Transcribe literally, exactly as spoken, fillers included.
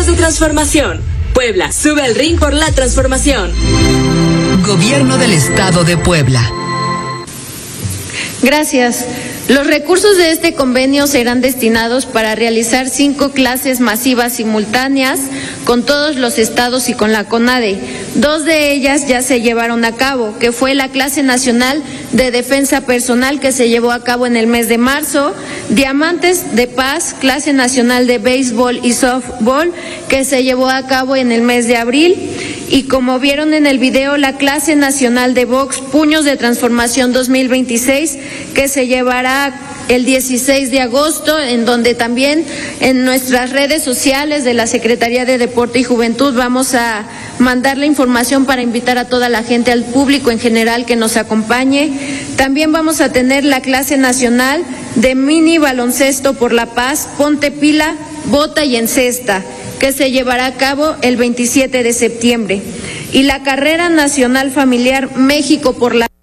Puños de Transformación. Puebla, sube al ring por la transformación. Gobierno del Estado de Puebla. Gracias. Los recursos de este convenio serán destinados para realizar cinco clases masivas simultáneas con todos los estados y con la CONADE. Dos de ellas ya se llevaron a cabo, que fue la clase nacional de defensa personal que se llevó a cabo en el mes de marzo, Diamantes de Paz, clase nacional de béisbol y softball que se llevó a cabo en el mes de abril. Y como vieron en el video, la clase nacional de box Puños de Transformación dos mil veintiséis, que se llevará el dieciséis de agosto, en donde también en nuestras redes sociales de la Secretaría de Deporte y Juventud vamos a mandar la información para invitar a toda la gente, al público en general que nos acompañe. También vamos a tener la clase nacional de mini baloncesto por la paz, ponte pila, bota y encesta, que se llevará a cabo el veintisiete de septiembre. Y la carrera nacional familiar México por la